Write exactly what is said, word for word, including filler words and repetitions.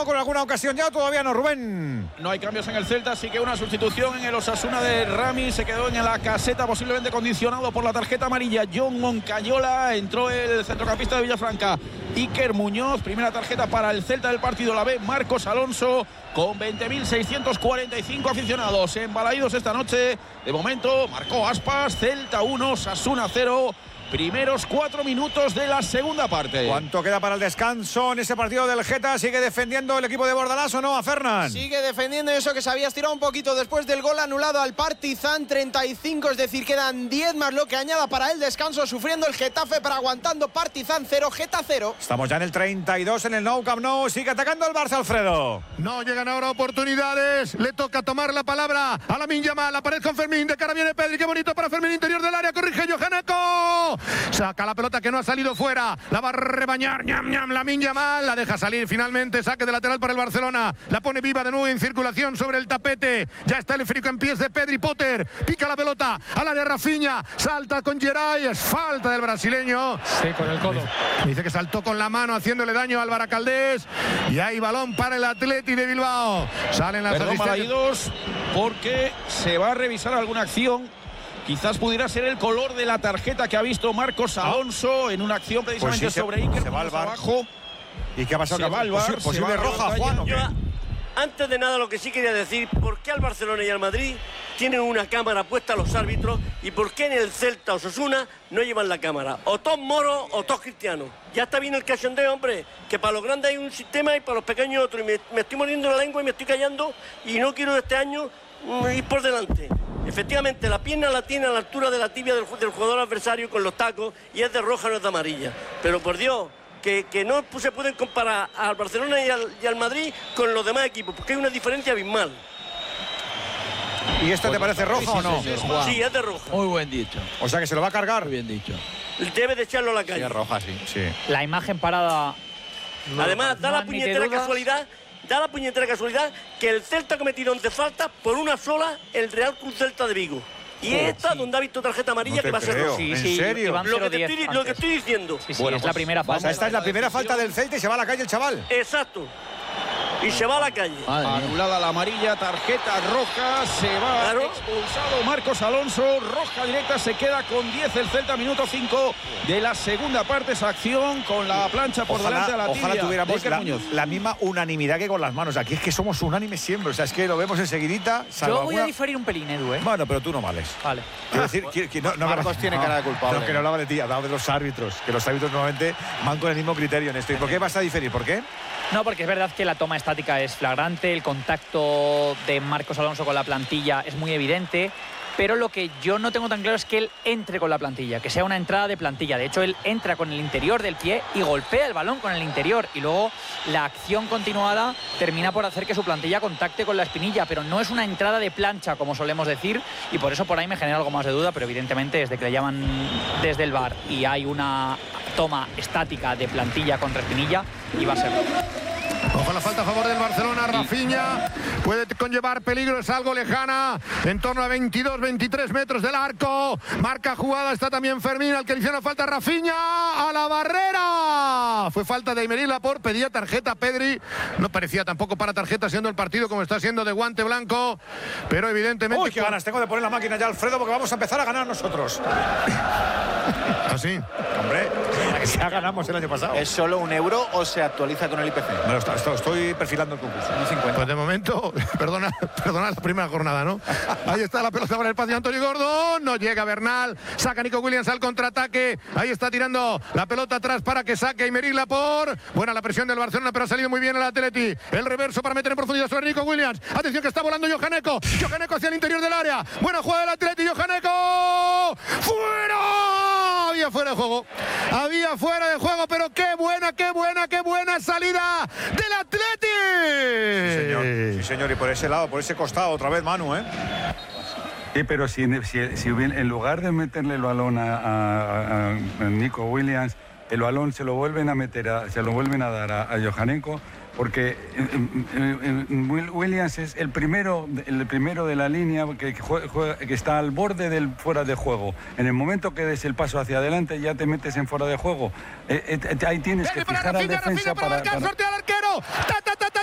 ¿no? Con alguna ocasión ya, todavía no, Rubén. No hay cambios en el Celta, así que una sustitución en el Osasuna de Rami. Se quedó en la caseta, posiblemente condicionado por la tarjeta amarilla. John Moncayola. Entró el centrocampista de Villafranca, Iker Muñoz. Primera tarjeta para el Celta del partido. La ve Marcos Alonso, con veinte mil seiscientos cuarenta y cinco aficionados embalaídos esta noche. De momento marcó Aspas. Celta uno, Osasuna cero. Primeros cuatro minutos de la segunda parte. ¿Cuánto queda para el descanso en ese partido del Geta? ¿Sigue defendiendo el equipo de Bordalás o no, a Fernán? Sigue defendiendo eso que se había estirado un poquito después del gol anulado al Partizan. Treinta y cinco, es decir, quedan diez más lo que añada para el descanso. Sufriendo el Getafe, pero aguantando. Partizan cero, Geta cero. Estamos ya en el treinta y dos en el Nou Camp Nou. Sigue atacando el Barça, Alfredo. No llegan ahora oportunidades. Le toca tomar la palabra a Lamine Yamal. La pared con Fermín. De cara viene Pedri. Qué bonito para Fermín, interior del área. Corrige Johaneko. Saca la pelota que no ha salido fuera. La va a rebañar ñam, ñam, Lamine Yamal. La deja salir finalmente. Saque de lateral para el Barcelona. La pone viva de nuevo en circulación sobre el tapete. Ya está el esférico en pies de Pedri. Potter pica la pelota al área. Rafinha salta con Geray. Es falta del brasileño. Sí, con el codo. Dice que saltó con la mano haciéndole daño al Baracaldés. Y hay balón para el Atleti de Bilbao. Salen las Perdón, asistencias Balaídos, porque se va a revisar alguna acción. Quizás pudiera ser el color de la tarjeta que ha visto Marcos Alonso en una acción precisamente Pues sí, sobre se, Iker. se va al bar. Abajo. ¿Y qué ha pasado? Se va al bar, Posi- se ¿Posible va a roja, la Juan? ¿o qué? Yo, antes de nada, lo que sí quería decir, ¿por qué al Barcelona y al Madrid tienen una cámara puesta a los árbitros y por qué en el Celta o Osasuna no llevan la cámara? O todos moros o todos cristianos. Ya está bien el cachondeo, hombre, que para los grandes hay un sistema y para los pequeños otro. Y me, me estoy muriendo la lengua y me estoy callando y no quiero este año mm, ir por delante. Efectivamente, la pierna la tiene a la altura de la tibia del, del jugador adversario con los tacos y es de roja, no es de amarilla. Pero por Dios, que, que no se pueden comparar al Barcelona y al, y al Madrid con los demás equipos, porque hay una diferencia abismal. ¿Y esta te parece roja o no? Sí, es de roja. Muy buen dicho. O sea que se lo va a cargar. Muy bien dicho. Debe de echarlo a la calle. Sí, es roja, sí. Sí. La imagen parada. Además, da no la admite puñetera dudas. casualidad, da la puñetera casualidad que el Celta ha cometido once faltas por una sola, el Real Club Celta de Vigo. Y esta, donde ha visto tarjeta amarilla, No te que va a ser creo. roja. Sí, ¿En sí, serio? iban Lo que, cero te diez estoy, lo que antes. estoy diciendo. Sí, sí, Bueno, es la pues primera O falta. sea, esta es la primera falta del Celta y se va a la calle el chaval. Exacto. Y se va a la calle. Madre mía. Anulada la amarilla, tarjeta roja, se va Claro. expulsado Marcos Alonso, roja directa, se queda con diez el Celta, minuto cinco de la segunda parte, esa acción con la plancha por delante a la tibia. Ojalá de tuviéramos Iker la, Muñoz. la misma unanimidad que con las manos. Aquí es que somos unánimes siempre. O sea, es que lo vemos enseguidita. salvo Yo voy a alguna- diferir un pelín, Edu, ¿eh? Bueno, pero tú no vales. Vale. Quiero decir, que, que no, no Marcos hablaba- tiene cara de culpable. No, que no hablaba de ti, hablaba de los árbitros. Que los árbitros normalmente van con el mismo criterio en esto. ¿Y por qué vas a diferir? ¿Por qué? No, porque es verdad que la toma estática es flagrante, el contacto de Marcos Alonso con la plantilla es muy evidente, pero lo que yo no tengo tan claro es que él entre con la plantilla, que sea una entrada de plantilla. De hecho, él entra con el interior del pie y golpea el balón con el interior, y luego la acción continuada termina por hacer que su plantilla contacte con la espinilla, pero no es una entrada de plancha, como solemos decir, y por eso por ahí me genera algo más de duda, pero evidentemente desde que le llaman desde el V A R y hay una toma estática de plantilla contra espinilla, y va a ser. Ojo la falta a favor del Barcelona. Rafinha puede conllevar peligro, es algo lejana, en torno a veintidós, veintitrés metros del arco. Marca jugada, está también Fermín, al que le hicieron falta. Rafinha a la barrera. Fue falta de Aymeric Laporte, pedía tarjeta Pedri. No parecía tampoco para tarjeta, siendo el partido como está siendo de guante blanco, pero evidentemente... Uy, qué ganas tengo de poner la máquina ya, Alfredo, porque vamos a empezar a ganar nosotros. ¿Así? Hombre, ya ganamos el año pasado. ¿Es solo un euro o se actualiza con el I P C? Me lo está- estoy, estoy perfilando el concurso. Pues de momento, perdona, perdona la primera jornada, ¿no? Ahí está la pelota para el pase de Antonio Gordon. No llega Bernal. Saca Nico Williams al contraataque. Ahí está tirando la pelota atrás para que saque Aymeric Laporte. Buena la presión del Barcelona, pero ha salido muy bien el Atleti. El reverso para meter en profundidad sobre Nico Williams. Atención que está volando Johaneko. Johaneko hacia el interior del área. Buena jugada del Atleti. Johaneko. ¡Fuera! Había fuera de juego. Había fuera de juego, pero qué buena, qué buena, qué buena salida del Atleti. Sí, señor. Sí, señor. Y por ese lado, por ese costado, otra vez Manu, ¿eh? Sí, pero si, si, si hubiera- en lugar de meterle el balón a, a- a Nico Williams, el balón se lo vuelven a meter, a- se lo vuelven a dar a, a Johaneko, porque eh, eh, eh, Will- Williams es el primero, el primero de la línea que, jue- juega- que está al borde del fuera de juego. En el momento que des el paso hacia adelante ya te metes en fuera de juego. Eh, eh, ahí tienes que Viene para fijar al Rafinha, defensa Rafinha para para... marcar, para- sortea al arquero. Ta, ta,